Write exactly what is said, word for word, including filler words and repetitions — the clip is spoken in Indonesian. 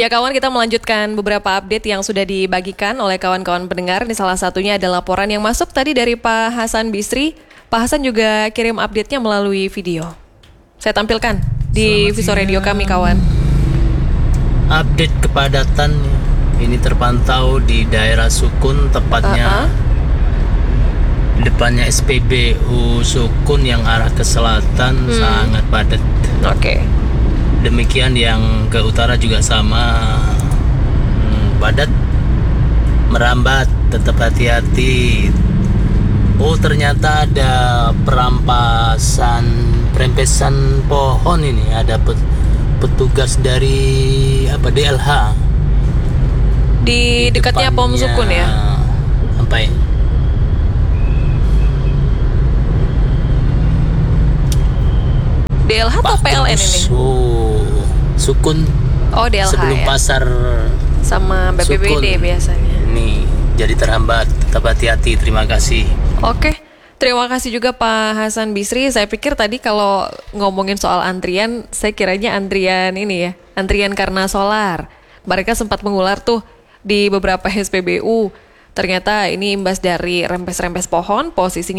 Ya kawan, kita melanjutkan beberapa update yang sudah dibagikan oleh kawan-kawan pendengar. Ini salah satunya ada laporan yang masuk tadi dari Pak Hasan Bisri. Pak Hasan juga kirim update-nya melalui video. Saya tampilkan di Viso Radio kami, kawan. Update kepadatan ini terpantau di daerah Sukun, tepatnya uh-uh. depannya S P B U Sukun yang arah ke selatan hmm. sangat padat. Oke. Okay. Demikian yang ke utara juga sama, hmm, padat, merambat, tetap hati-hati. Oh, ternyata ada perampasan, perampesan pohon ini. Ada petugas dari apa D L H di, di dekatnya Pom Sukun ya. Sampai D L H atau P L N ini? Oh, Sukun. Oh, D L H sebelum ya? pasar sama B P B D Sukun. Biasanya. Nih, jadi terhambat. Tetap hati-hati. Terima kasih. Oke. Terima kasih juga Pak Hasan Bisri. Saya pikir tadi kalau ngomongin soal antrian, saya kiranya antrian ini ya, antrian karena solar. Mereka sempat mengular tuh di beberapa S P B U. Ternyata ini imbas dari rempes-rempes pohon, posisinya